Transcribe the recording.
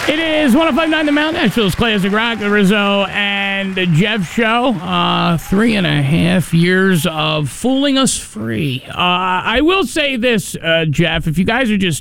It is 105.9 The Mountain, Nashville's Classic Rock, the Rizzo and Jeff show. 3.5 years of fooling us free. I will say this, Jeff, if you guys are just